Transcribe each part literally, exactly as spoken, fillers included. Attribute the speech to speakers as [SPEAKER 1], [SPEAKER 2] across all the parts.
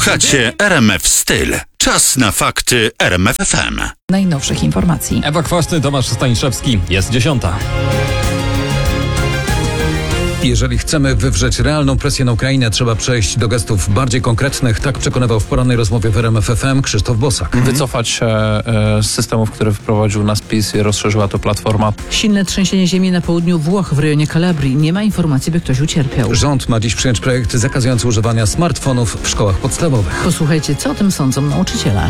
[SPEAKER 1] Słuchacie R M F Styl. Czas na fakty R M F F M.
[SPEAKER 2] Najnowszych informacji.
[SPEAKER 3] Ewa Kwasny, Tomasz Staniszewski. Jest dziesiąta.
[SPEAKER 4] Jeżeli chcemy wywrzeć realną presję na Ukrainę, trzeba przejść do gestów bardziej konkretnych. Tak przekonywał w porannej rozmowie w R M F F M Krzysztof Bosak.
[SPEAKER 5] Wycofać się z systemów, które wprowadził nas PiS i rozszerzyła to Platforma.
[SPEAKER 2] Silne trzęsienie ziemi na południu Włoch w rejonie Kalabrii. Nie ma informacji, by ktoś ucierpiał.
[SPEAKER 4] Rząd ma dziś przyjąć projekt zakazujący używania smartfonów w szkołach podstawowych.
[SPEAKER 2] Posłuchajcie, co o tym sądzą nauczyciele.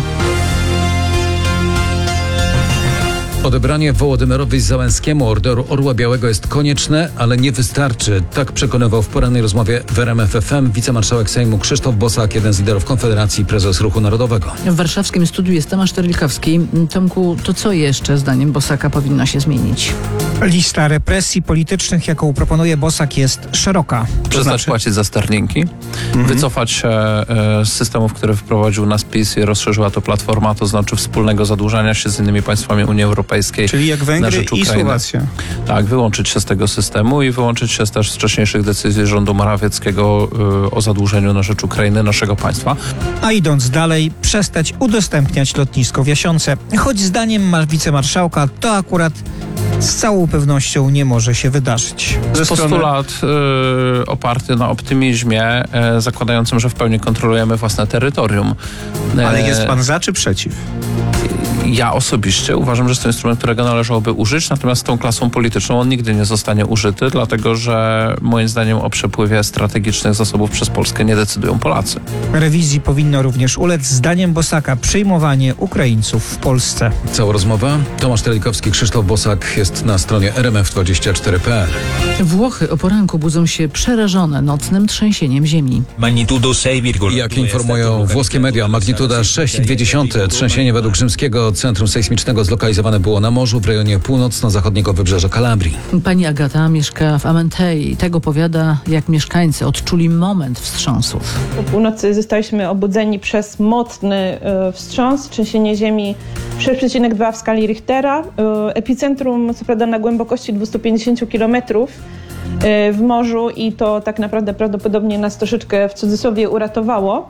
[SPEAKER 4] Odebranie Wołodymyrowi Załęskiemu Orderu Orła Białego jest konieczne, ale nie wystarczy. Tak przekonywał w porannej rozmowie w R M F F M wicemarszałek Sejmu Krzysztof Bosak, jeden z liderów Konfederacji, prezes Ruchu Narodowego.
[SPEAKER 2] W warszawskim studiu jest Tomasz Terlikowski. Tomku, to co jeszcze zdaniem Bosaka powinno się zmienić?
[SPEAKER 6] Lista represji politycznych, jaką proponuje Bosak, jest szeroka.
[SPEAKER 5] Przestać
[SPEAKER 6] znaczy...
[SPEAKER 5] płacić za sterlinki, mhm. wycofać się z systemów, które wprowadził nas PiS i rozszerzyła to Platforma, to znaczy wspólnego zadłużania się z innymi państwami Unii Europejskiej.
[SPEAKER 6] Czyli jak Węgry i Słowacja.
[SPEAKER 5] Tak, wyłączyć się z tego systemu i wyłączyć się też z wcześniejszych decyzji rządu Morawieckiego y, o zadłużeniu na rzecz Ukrainy, naszego państwa.
[SPEAKER 6] A idąc dalej, przestać udostępniać lotnisko w Jasiące. Choć zdaniem ma wicemarszałka, to akurat z całą pewnością nie może się wydarzyć.
[SPEAKER 5] Ze Postulat y, oparty na optymizmie, y, zakładającym, że w pełni kontrolujemy własne terytorium.
[SPEAKER 6] Ale jest pan za czy przeciw?
[SPEAKER 5] Ja osobiście uważam, że jest to instrument, którego należałoby użyć, natomiast tą klasą polityczną on nigdy nie zostanie użyty, dlatego że moim zdaniem o przepływie strategicznych zasobów przez Polskę nie decydują Polacy.
[SPEAKER 6] Rewizji powinno również ulec, zdaniem Bosaka, przyjmowanie Ukraińców w Polsce.
[SPEAKER 4] Cała rozmowa. Tomasz Terlikowski, Krzysztof Bosak jest na stronie R M F dwadzieścia cztery kropka P L.
[SPEAKER 2] Włochy o poranku budzą się przerażone nocnym trzęsieniem ziemi.
[SPEAKER 4] Jak informują włoskie media, magnituda sześć przecinek dwa. Trzęsienie według rzymskiego Centrum Sejsmicznego zlokalizowane było na morzu w rejonie północno-zachodniego wybrzeża Kalabrii.
[SPEAKER 2] Pani Agata mieszka w Amentei i tego powiada, jak mieszkańcy odczuli moment wstrząsów.
[SPEAKER 7] Po północy zostaliśmy obudzeni przez mocny y, wstrząs, trzęsienie ziemi sześć przecinek dwa w skali Richtera. Y, epicentrum co prawda na głębokości dwieście pięćdziesiąt kilometrów y, w morzu i to tak naprawdę prawdopodobnie nas troszeczkę w cudzysłowie uratowało.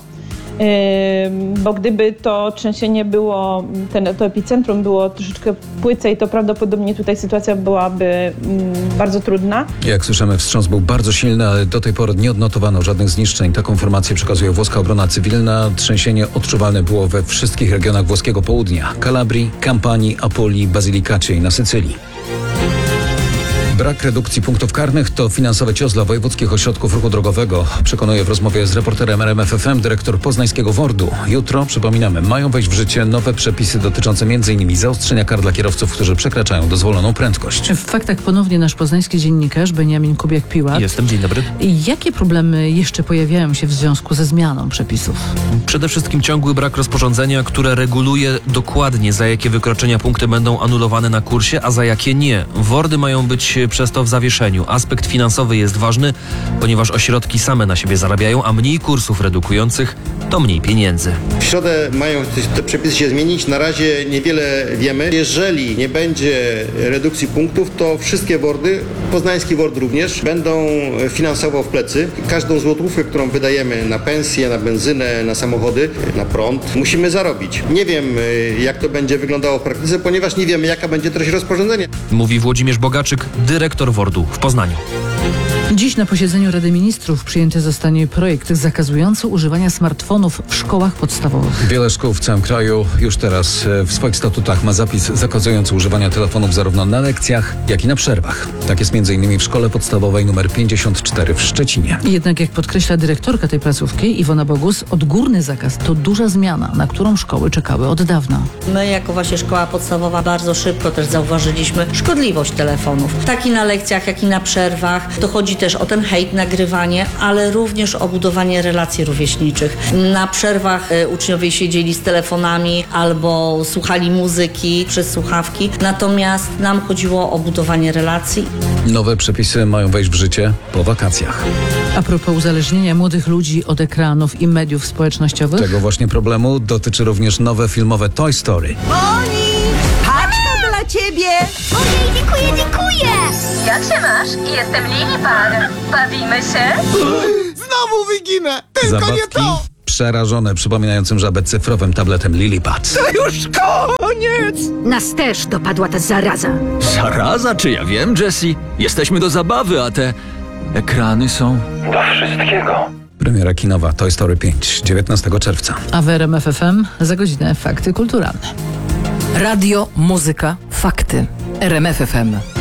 [SPEAKER 7] Bo gdyby to trzęsienie było, ten, to epicentrum było troszeczkę płycej, to prawdopodobnie tutaj sytuacja byłaby mm, bardzo trudna.
[SPEAKER 4] Jak słyszymy, wstrząs był bardzo silny, ale do tej pory nie odnotowano żadnych zniszczeń. Taką informację przekazuje włoska obrona cywilna. Trzęsienie odczuwalne było we wszystkich regionach włoskiego południa. Kalabrii, Kampanii, Apulii, Bazylicacie i na Sycylii. Brak redukcji punktów karnych to finansowy cios dla wojewódzkich ośrodków ruchu drogowego, przekonuje w rozmowie z reporterem R M F F M dyrektor poznańskiego WORD-u. Jutro, przypominamy, mają wejść w życie nowe przepisy dotyczące między innymi zaostrzenia kar dla kierowców, którzy przekraczają dozwoloną prędkość.
[SPEAKER 2] W faktach ponownie nasz poznański dziennikarz Beniamin Kubiak-Piłat.
[SPEAKER 3] Jestem, dzień dobry.
[SPEAKER 2] Jakie problemy jeszcze pojawiają się w związku ze zmianą przepisów?
[SPEAKER 8] Przede wszystkim ciągły brak rozporządzenia, które reguluje dokładnie, za jakie wykroczenia punkty będą anulowane na kursie, a za jakie nie. WORD-y mają być przez to w zawieszeniu. Aspekt finansowy jest ważny, ponieważ ośrodki same na siebie zarabiają, a mniej kursów redukujących to mniej pieniędzy.
[SPEAKER 9] W środę mają te przepisy się zmienić. Na razie niewiele wiemy. Jeżeli nie będzie redukcji punktów, to wszystkie WORD-y, poznański WORD również, będą finansowo w plecy. Każdą złotówkę, którą wydajemy na pensje, na benzynę, na samochody, na prąd, musimy zarobić. Nie wiem, jak to będzie wyglądało w praktyce, ponieważ nie wiemy, jaka będzie treść rozporządzenia.
[SPEAKER 8] Mówi Włodzimierz Bogaczyk, dyrektor WORD-u w Poznaniu.
[SPEAKER 2] Dziś na posiedzeniu Rady Ministrów przyjęty zostanie projekt zakazujący używania smartfonów w szkołach podstawowych.
[SPEAKER 4] Wiele szkół w całym kraju już teraz w swoich statutach ma zapis zakazujący używania telefonów zarówno na lekcjach, jak i na przerwach. Tak jest między innymi w szkole podstawowej nr pięćdziesiąt cztery w Szczecinie.
[SPEAKER 2] Jednak jak podkreśla dyrektorka tej placówki, Iwona Bogus, odgórny zakaz to duża zmiana, na którą szkoły czekały od dawna.
[SPEAKER 10] My jako właśnie szkoła podstawowa bardzo szybko też zauważyliśmy szkodliwość telefonów. Tak i na lekcjach, jak i na przerwach. To chodzi też o ten hejt, nagrywanie, ale również o budowanie relacji rówieśniczych. Na przerwach y, uczniowie siedzieli z telefonami albo słuchali muzyki przez słuchawki, natomiast nam chodziło o budowanie relacji.
[SPEAKER 4] Nowe przepisy mają wejść w życie po wakacjach.
[SPEAKER 2] A propos uzależnienia młodych ludzi od ekranów i mediów społecznościowych?
[SPEAKER 4] Tego właśnie problemu dotyczy również nowe filmowe Toy Story.
[SPEAKER 11] Boni! Paczka dla ciebie!
[SPEAKER 12] Ojej, dziękuję, dziękuję! Jak się masz? Jestem Lili Par. Bawimy się?
[SPEAKER 11] Znowu wyginę! Tylko
[SPEAKER 4] Zabawki,
[SPEAKER 11] nie to!
[SPEAKER 4] przerażone przypominającym żabę cyfrowym tabletem Lilipad.
[SPEAKER 11] To już koniec!
[SPEAKER 12] Nas też dopadła ta zaraza.
[SPEAKER 13] Zaraza, czy ja wiem, Jessie? Jesteśmy do zabawy, a te ekrany są do wszystkiego.
[SPEAKER 4] Premiera kinowa Toy Story pięć, dziewiętnastego czerwca.
[SPEAKER 2] A w R M F F M za godzinę fakty kulturalne.
[SPEAKER 14] Radio, muzyka, fakty. R M F F M.